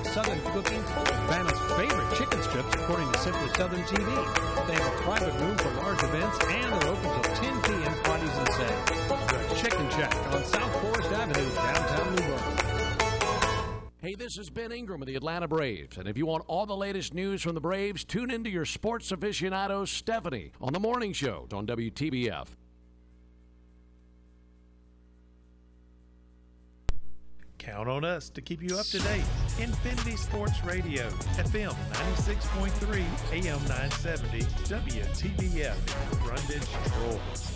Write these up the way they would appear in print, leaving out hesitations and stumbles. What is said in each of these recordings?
Southern cooking with Vanna's favorite chicken strips, according to Simply Southern TV. They have a private room for large events, and they're open till 10 p.m. Fridays and Saturdays. The Chicken Shack on South Forest Avenue, downtown New Bern. Hey, this is Ben Ingram of the Atlanta Braves, and if you want all the latest news from the Braves, tune into your sports aficionado, Stephanie, on The Morning Show on WTBF. Count on us to keep you up to date. Infinity Sports Radio, FM 96.3, AM 970, WTBF, Brundage Trolls.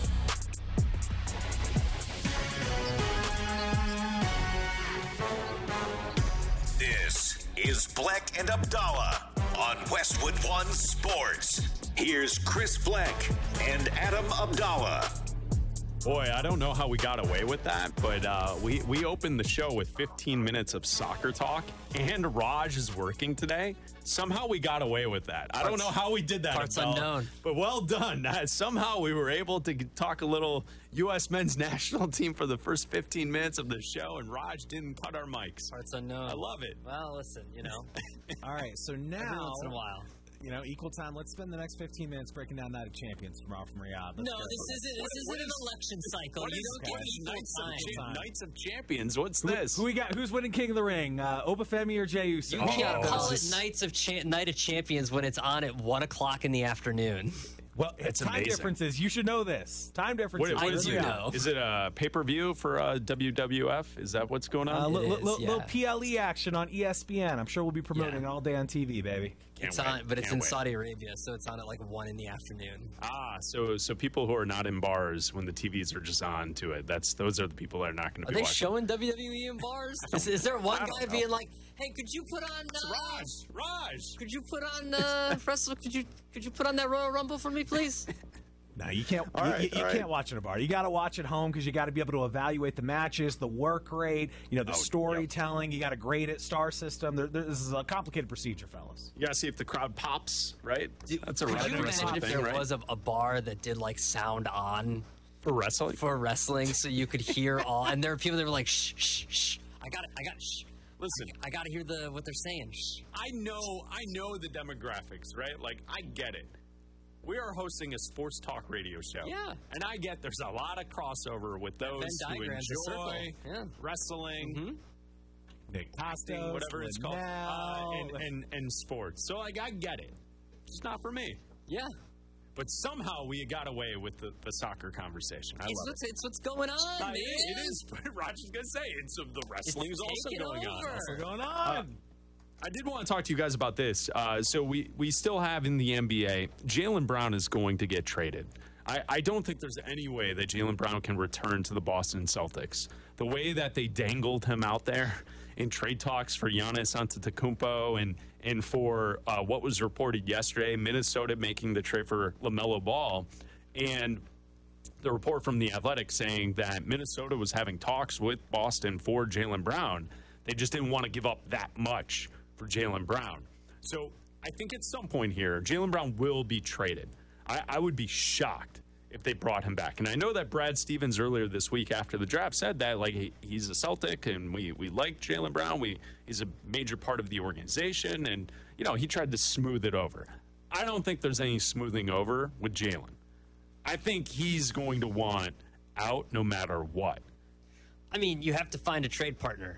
This is Bleck and Abdallah on Westwood One Sports. Here's Chris Bleck and Adam Abdallah. Boy, I don't know how we got away with that, but we opened the show with 15 minutes of soccer talk, and Raj is working today. Somehow we got away with that. I don't know how we did that. Parts unknown. But well done. Somehow we were able to talk a little U.S. men's national team for the first 15 minutes of the show, and Raj didn't cut our mics. Parts unknown. I love it. Well, listen, All right, so now, every once in a while. Equal time. Let's spend the next 15 minutes breaking down Night of Champions from Riyadh. No, this isn't an election cycle. What You is don't get equal time. Knights of Champions? What's this? Who we got? Who's winning King of the Ring? Obafemi or Jey Uso? You can't call it Night of Champions when it's on at 1 o'clock in the afternoon. Well, it's time amazing. differences. You should know this. Time differences. What is I do it? know. Is it a pay-per-view for WWF? Is that what's going on? Little PLE action on ESPN. I'm sure we'll be promoting it all day on TV, baby. It's in Saudi Arabia, so it's on at like 1 in the afternoon. So people who are not in bars when the TVs are just on to it, those are the people that are not going to be watching. Are they showing WWE in bars? Is there one guy being like, "Hey, could you put on Raj? Could you put on wrestle? Could you put on that Royal Rumble for me, please?" No, you can't. You all right. can't watch at a bar. You got to watch at home because you got to be able to evaluate the matches, the work rate, the storytelling. You got to grade it, star system. This is a complicated procedure, fellas. You got to see if the crowd pops, right? That's a Could you wrestling imagine if thing, there right? was a bar that did like sound on For wrestling? for wrestling, so you could hear all? And there are people that were like, "Shh, shh, shh! I got shh." Listen, I got to hear what they're saying. Shh. I know the demographics, right? Like, I get it. We are hosting a sports talk radio show. Yeah. And I get there's a lot of crossover with those Venn who diagram's a circle. enjoy wrestling, Mm-hmm. Nick Costos, whatever it's called, Linnell. and sports. So, like, I get it. It's not for me. Yeah. But somehow we got away with the soccer conversation. I love it. It's what's going on, man. It is. Roger's going to say the wrestling is also taking going on. over. What's going on? I did want to talk to you guys about this. So we still have in the NBA, Jaylen Brown is going to get traded. I don't think there's any way that Jaylen Brown can return to the Boston Celtics. The way that they dangled him out there in trade talks for Giannis Antetokounmpo and for what was reported yesterday, Minnesota making the trade for LaMelo Ball, and the report from The Athletic saying that Minnesota was having talks with Boston for Jaylen Brown. They just didn't want to give up that much for Jaylen Brown. So I think at some point here, Jaylen Brown will be traded. I would be shocked if they brought him back. And I know that Brad Stevens earlier this week after the draft said that, like, he's a Celtic and we like Jaylen Brown. He's a major part of the organization. And, he tried to smooth it over. I don't think there's any smoothing over with Jaylen. I think he's going to want out no matter what. I mean, you have to find a trade partner.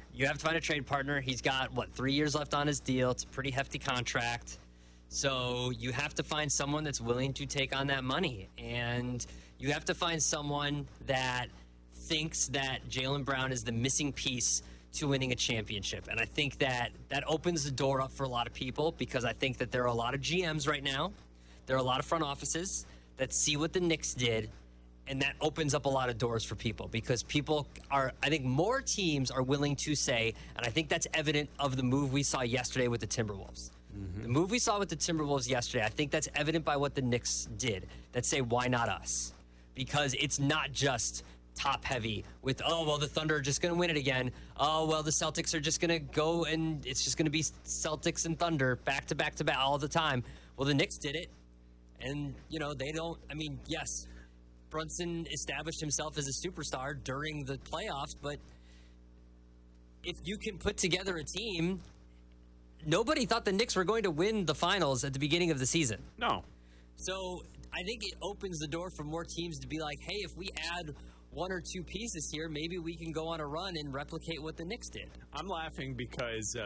He's got, 3 years left on his deal. It's a pretty hefty contract. So you have to find someone that's willing to take on that money. And you have to find someone that thinks that Jaylen Brown is the missing piece to winning a championship. And I think that opens the door up for a lot of people, because I think that there are a lot of GMs right now. There are a lot of front offices that see what the Knicks did. And that opens up a lot of doors for people, because I think more teams are willing to say, and I think that's evident of the move we saw yesterday with the Timberwolves. Mm-hmm. The move we saw with the Timberwolves yesterday, I think that's evident by what the Knicks did, that say, why not us? Because it's not just top heavy with, the Thunder are just going to win it again. The Celtics are just going to go and it's just going to be Celtics and Thunder back to back to back all the time. Well, the Knicks did it. And, they don't, yes, Brunson established himself as a superstar during the playoffs, but if you can put together a team nobody thought the Knicks were going to win the finals at the beginning of the season. No. So I think it opens the door for more teams to be like, hey, if we add one or two pieces here, maybe we can go on a run and replicate what the Knicks did. I'm laughing because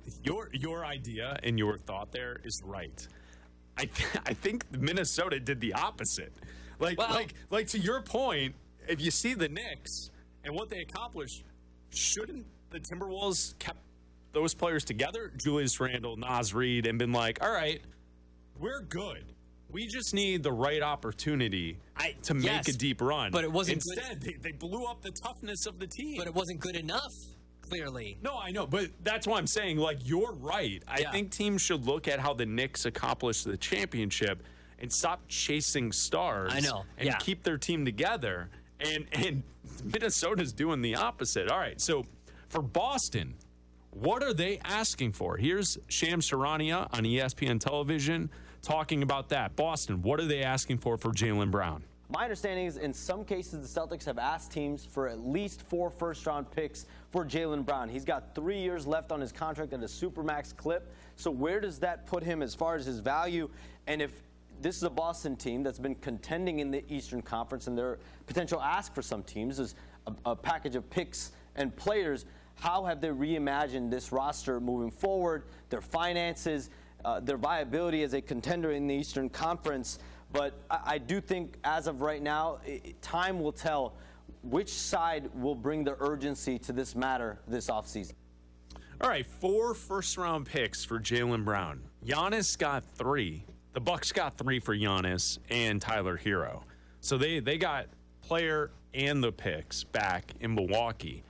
your idea and your thought there is right. I think Minnesota did the opposite. Like to your point, if you see the Knicks and what they accomplished, shouldn't the Timberwolves kept those players together, Julius Randle, Naz Reid, and been like, all right, we're good. We just need the right opportunity to make a deep run. But it wasn't Instead, they blew up the toughness of the team. But it wasn't good enough, clearly. No, I know. But that's why I'm saying, like, you're right. I think teams should look at how the Knicks accomplished the championship and stop chasing stars. I know. And keep their team together. And Minnesota's doing the opposite. All right, so for Boston, what are they asking for? Here's Shams Charania on ESPN television talking about that. Boston, what are they asking for Jaylen Brown? My understanding is in some cases the Celtics have asked teams for at least 4 first-round picks for Jaylen Brown. He's got 3 years left on his contract at a supermax clip. So where does that put him as far as his value? And if this is a Boston team that's been contending in the Eastern Conference, and their potential ask for some teams is a package of picks and players, how have they reimagined this roster moving forward, their finances, their viability as a contender in the Eastern Conference? But I do think as of right now, time will tell which side will bring the urgency to this matter this offseason. All right, 4 first-round picks for Jaylen Brown. Giannis got 3. The Bucks got 3 for Giannis and Tyler Hero. So they got player and the picks back in Milwaukee.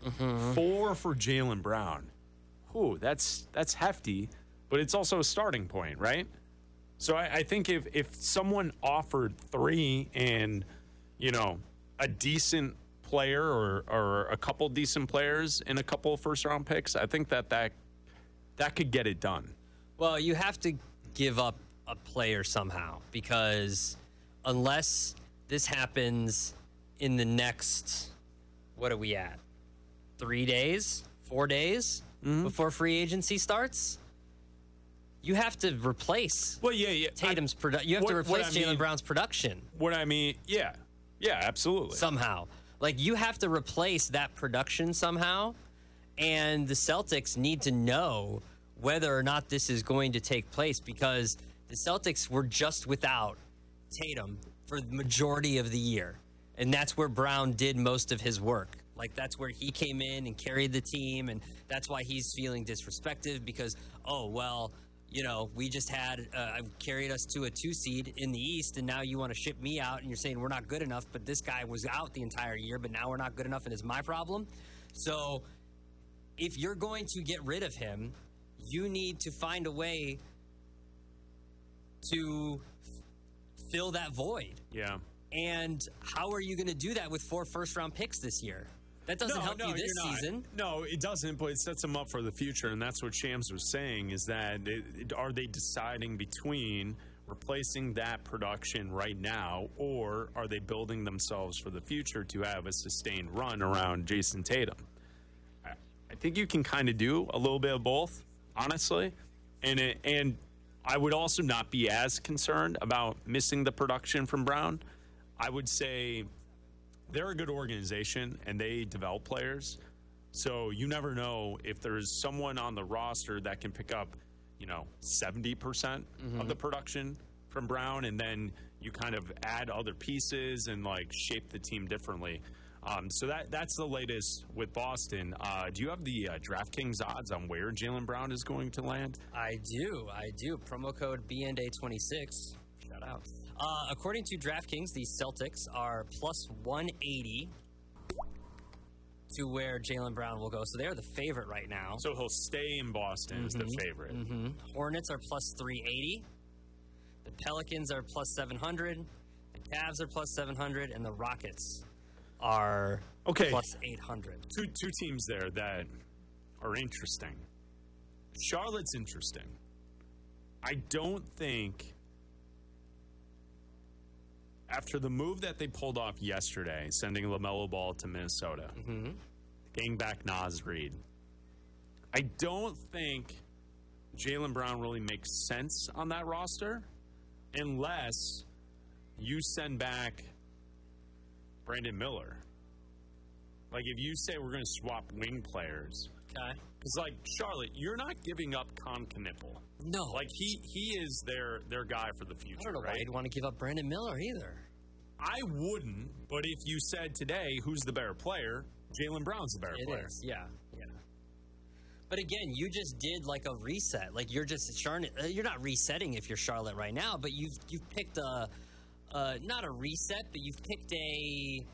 4 for Jaylen Brown. Ooh, that's hefty, but it's also a starting point, right? So I think if someone offered 3 and, a decent player or a couple decent players and a couple of first-round picks, I think that could get it done. Well, you have to give up a player somehow, because unless this happens in the next, what are we at? 3 days, 4 days before free agency starts? You have to replace Tatum's production. You have to replace Jaylen Brown's production. What I mean, yeah, absolutely. Somehow. Like, you have to replace that production somehow, and the Celtics need to know whether or not this is going to take place, because the Celtics were just without Tatum for the majority of the year, and that's where Brown did most of his work. Like, that's where he came in and carried the team, and that's why he's feeling disrespected, because, we just had carried us to a 2 seed in the East, and now you want to ship me out, and you're saying we're not good enough, but this guy was out the entire year, but now we're not good enough, and it's my problem. So if you're going to get rid of him, you need to find a way to fill that void. Yeah. And how are you going to do that with 4 first-round picks this year? That doesn't help you this season. No, it doesn't, but it sets them up for the future, and that's what Shams was saying, is that are they deciding between replacing that production right now, or are they building themselves for the future to have a sustained run around Jason Tatum? I think you can kind of do a little bit of both, honestly, and I would also not be as concerned about missing the production from Brown. I would say they're a good organization and they develop players. So you never know if there's someone on the roster that can pick up, 70% of the production from Brown, and then you kind of add other pieces and shape the team differently. So that's the latest with Boston. Do you have the DraftKings odds on where Jaylen Brown is going to land? I do. Promo code BNDA26. Shout out. According to DraftKings, the Celtics are plus 180 to where Jaylen Brown will go. So they're the favorite right now. So he'll stay in Boston as the favorite. Hornets are plus 380. The Pelicans are plus 700. The Cavs are plus 700. And the Rockets are plus 800. Two teams there that are interesting. Charlotte's interesting. I don't think, after the move that they pulled off yesterday, sending LaMelo Ball to Minnesota, getting back Naz Reid, I don't think Jaylen Brown really makes sense on that roster unless you send back Brandon Miller. Like, if you say we're going to swap wing players. Okay. Because, like, Charlotte, you're not giving up Con Knippel. No. Like, he is their guy for the future, I don't know right? why you'd want to give up Brandon Miller either. I wouldn't, but if you said today, who's the better player, Jaylen Brown's the better player. It is, yeah. But again, you just did like a reset. Like you're just you're not resetting if you're Charlotte right now, but you've picked not a reset, but you've picked a.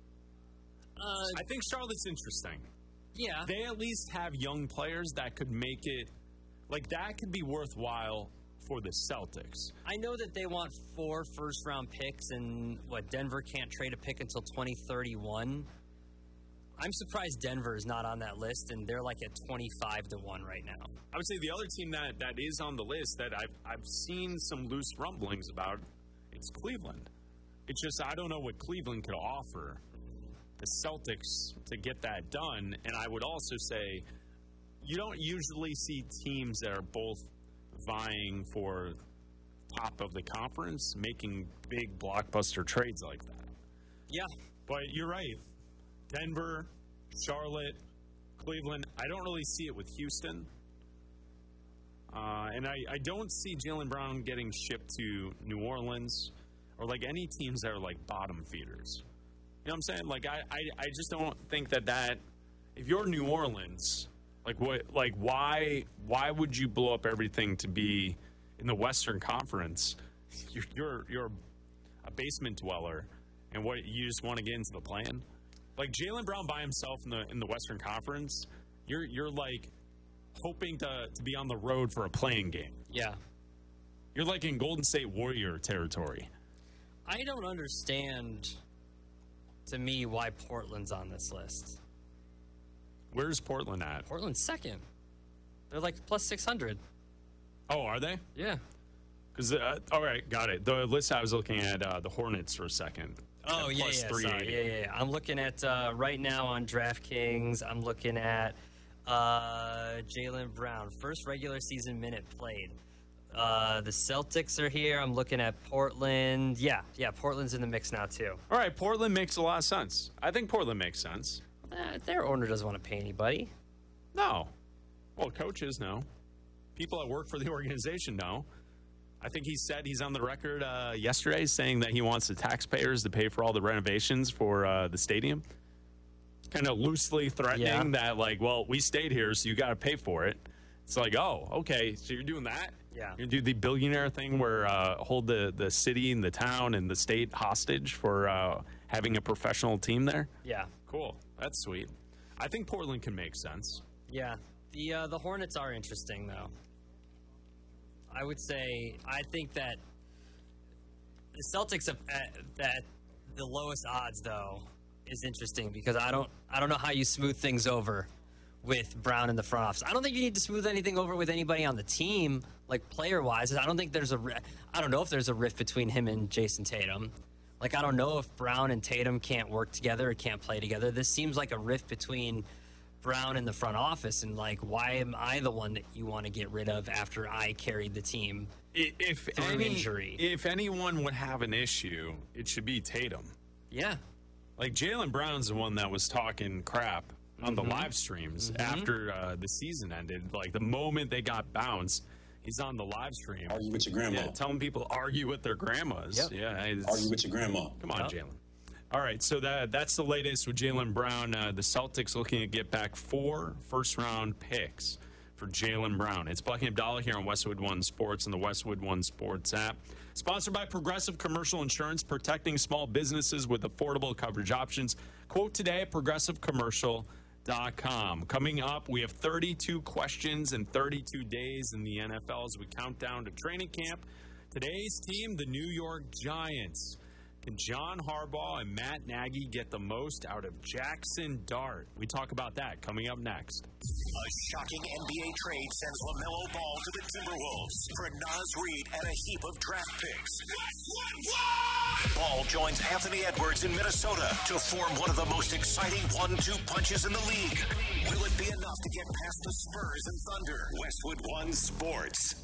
I think Charlotte's interesting. Yeah. They at least have young players that could make it, like that could be worthwhile for the Celtics. I know that they want 4 first-round picks, and Denver can't trade a pick until 2031. I'm surprised Denver is not on that list, and they're like at 25-1 right now. I would say the other team that is on the list that I've seen some loose rumblings about, it's Cleveland. It's just I don't know what Cleveland could offer the Celtics to get that done. And I would also say you don't usually see teams that are both vying for top of the conference making big blockbuster trades like that. Yeah. But you're right. Denver, Charlotte, Cleveland. I don't really see it with Houston. And I don't see Jaylen Brown getting shipped to New Orleans or like any teams that are like bottom feeders. You know what I'm saying? Like I just don't think that if you're New Orleans, why would you blow up everything to be in the Western Conference? You're a basement dweller, and what you just want to get into the plan? Like Jaylen Brown by himself in the Western Conference, you're like hoping to be on the road for a playing game. Yeah. You're like in Golden State Warrior territory. I don't understand, to me, why Portland's on this list. Where's Portland at? Portland's second. They're like plus 600. Oh, are they? Yeah. Because all right, got it. The list I was looking at the Hornets for a second. Oh yeah, sorry. I'm looking at right now on DraftKings. I'm looking at Jaylen Brown, first regular season minute played. The Celtics are here. I'm looking at Portland. Yeah, Portland's in the mix now too. All right, Portland makes a lot of sense. I think Portland makes sense. Their owner doesn't want to pay anybody. No. Well, coaches know. People that work for the organization know. I think he said he's on the record yesterday saying that he wants the taxpayers to pay for all the renovations for the stadium. Kind of loosely threatening that, like, well, we stayed here, so you got to pay for it. It's like, oh, okay, so you're doing that? Yeah. You're going to do the billionaire thing where hold the city and the town and the state hostage for having a professional team there? Yeah. Cool. That's sweet. I think Portland can make sense. Yeah. The Hornets are interesting, though. I would say I think that the Celtics at the lowest odds, though, is interesting because I don't know how you smooth things over with Brown in the front office. I don't think you need to smooth anything over with anybody on the team, like player-wise. I don't know if there's a rift between him and Jason Tatum. Like, I don't know if Brown and Tatum can't work together or can't play together. This seems like a rift between Brown in the front office, and like, why am I the one that you want to get rid of after I carried the team through injury? If anyone would have an issue, it should be Tatum. Yeah. Like, Jaylen Brown's the one that was talking crap on the live streams after the season ended. Like, the moment they got bounced, he's on the live stream. Argue with your grandma. Yeah, telling people to argue with their grandmas. Yep. Yeah, argue with your grandma. Come on, Jaylen. All right, so that's the latest with Jaylen Brown. The Celtics looking to get back 4 first-round picks for Jaylen Brown. It's Black and Abdallah here on Westwood One Sports and the Westwood One Sports app. Sponsored by Progressive Commercial Insurance, protecting small businesses with affordable coverage options. Quote today at progressivecommercial.com. Coming up, we have 32 questions and 32 days in the NFL as we count down to training camp. Today's team, the New York Giants. Can John Harbaugh and Matt Nagy get the most out of Jackson Dart? We talk about that coming up next. A shocking NBA trade sends LaMelo Ball to the Timberwolves for Naz Reid and a heap of draft picks. Ball joins Anthony Edwards in Minnesota to form one of the most exciting 1-2 punches in the league. Will it be enough to get past the Spurs and Thunder? Westwood One Sports.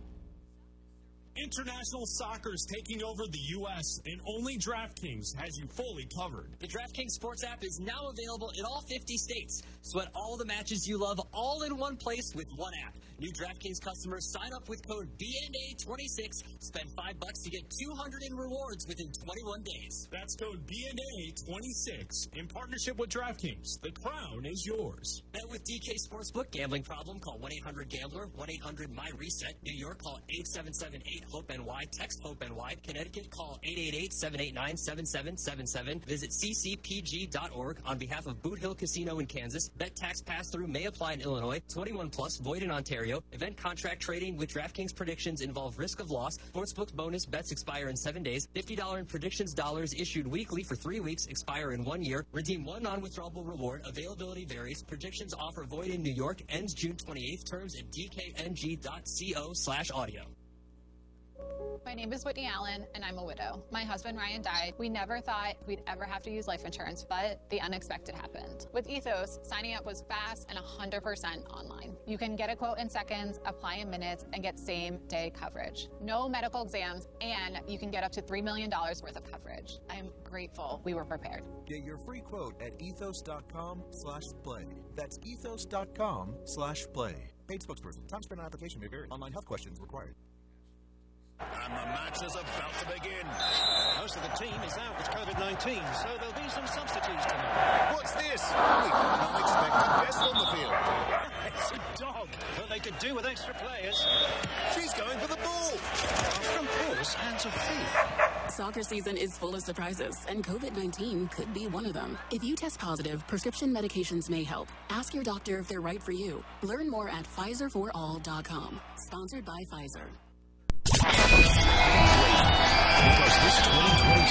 International soccer is taking over the U.S., and only DraftKings has you fully covered. The DraftKings Sports app is now available in all 50 states. Sweat all the matches you love all in one place with one app. New DraftKings customers sign up with code BNA26, spend $5 to get $200 in rewards within 21 days. That's code BNA26 in partnership with DraftKings. The crown is yours. Bet with DK Sportsbook. Gambling problem? Call 1-800-GAMBLER. 1-800-MY-RESET. New York, call 877-8-HOPE-NY. Text HOPE-NY. Connecticut, call 888-789-7777. Visit ccpg.org on behalf of Boot Hill Casino in Kansas. Bet tax pass-through may apply in Illinois. 21 plus, void in Ontario. Event contract trading with DraftKings predictions involve risk of loss. Sportsbook bonus bets expire in 7 days. $50 in predictions dollars issued weekly for 3 weeks, expire in 1 year. Redeem one non-withdrawable reward. Availability varies. Predictions offer void in New York. Ends June 28th. Terms at dkng.co/audio. My name is Whitney Allen, and I'm a widow. My husband, Ryan, died. We never thought we'd ever have to use life insurance, but the unexpected happened. With Ethos, signing up was fast and 100% online. You can get a quote in seconds, apply in minutes, and get same-day coverage. No medical exams, and you can get up to $3 million worth of coverage. I'm grateful we were prepared. Get your free quote at ethos.com/play. That's ethos.com/play. Paid spokesperson. Time spent on application may vary. Online health questions required. And the match is about to begin. Most of the team is out with COVID-19, so there'll be some substitutes tonight. What's this? We got an unexpected guest on the field. It's a dog, but they could do with extra players. She's going for the ball. From course and to field. Soccer season is full of surprises, and COVID-19 could be one of them. If you test positive, prescription medications may help. Ask your doctor if they're right for you. Learn more at PfizerForAll.com. Sponsored by Pfizer. Because this 2020